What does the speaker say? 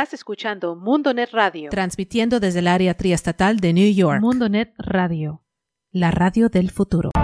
Estás escuchando MundoNet Radio, transmitiendo desde el área triestatal de New York. MundoNet Radio, la radio del futuro.